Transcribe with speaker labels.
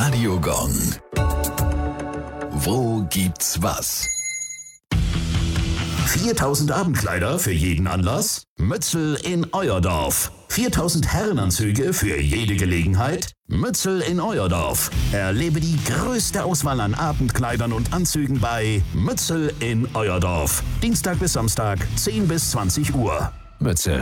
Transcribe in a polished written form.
Speaker 1: Radiogong. Wo gibt's was?
Speaker 2: 4000 Abendkleider für jeden Anlass? Mützel in euer Dorf. 4000 Herrenanzüge für jede Gelegenheit? Mützel in euer Dorf. Erlebe die größte Auswahl an Abendkleidern und Anzügen bei Mützel in euer Dorf. Dienstag bis Samstag, 10 bis 20 Uhr.
Speaker 1: Mützel